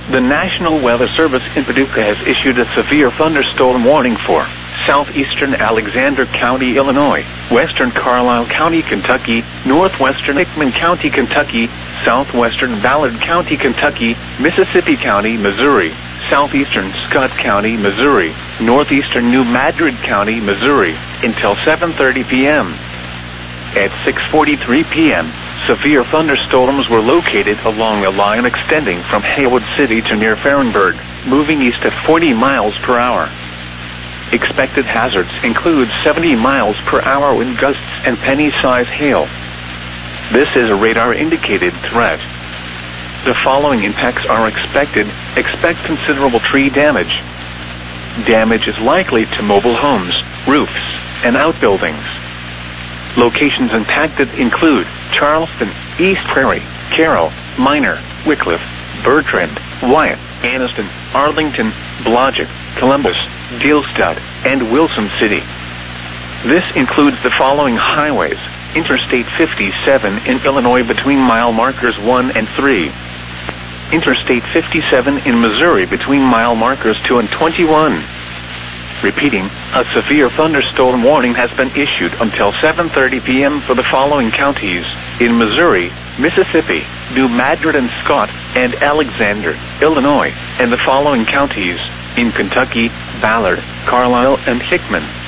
The National Weather Service in Paducah has issued a severe thunderstorm warning for southeastern Alexander County, Illinois, western Carlisle County, Kentucky, northwestern Hickman County, Kentucky, southwestern Ballard County, Kentucky, Mississippi County, Missouri, southeastern Scott County, Missouri, northeastern New Madrid County, Missouri, until 7:30 p.m. At 6:43 p.m., severe thunderstorms were located along a line extending from Haywood City to near Farrenburg, moving east at 40 miles per hour. Expected hazards include 70 miles per hour wind gusts and penny-size hail. This is a radar-indicated threat. The following impacts are expected. Expect considerable tree damage. Damage is likely to mobile homes, roofs, and outbuildings. Locations impacted include Charleston, East Prairie, Carroll, Minor, Wickliffe, Bertrand, Wyatt, Anniston, Arlington, Blodgett, Columbus, Gilstad, and Wilson City. This includes the following highways: Interstate 57 in Illinois between mile markers 1 and 3. Interstate 57 in Missouri between mile markers 2 and 21. Repeating, a severe thunderstorm warning has been issued until 7:30 p.m. for the following counties: in Missouri, Mississippi, New Madrid and Scott, and Alexander, Illinois, and the following counties: in Kentucky, Ballard, Carlisle, and Hickman.